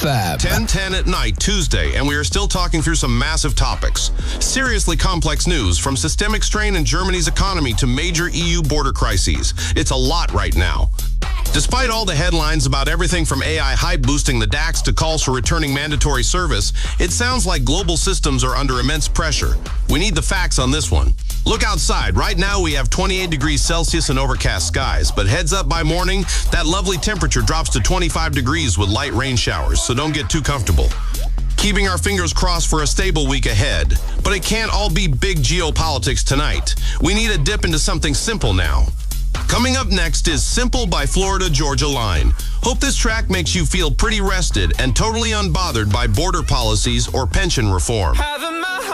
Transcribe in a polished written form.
Fab. 10:10 at night, Tuesday, and we are still talking through some massive topics. Seriously complex news, from systemic strain in Germany's economy to major EU border crises. It's a lot right now. Despite all the headlines about everything from AI hype boosting the DAX to calls for returning mandatory service, it sounds like global systems are under immense pressure. We need the facts on this one. Look outside. Right now we have 28 degrees Celsius and overcast skies, but heads up, by morning, that lovely temperature drops to 25 degrees with light rain showers, so don't get too comfortable. Keeping our fingers crossed for a stable week ahead. But it can't all be big geopolitics tonight. We need a dip into something simple now. Coming up next is Simple by Florida Georgia Line. Hope this track makes you feel pretty rested and totally unbothered by border policies or pension reform.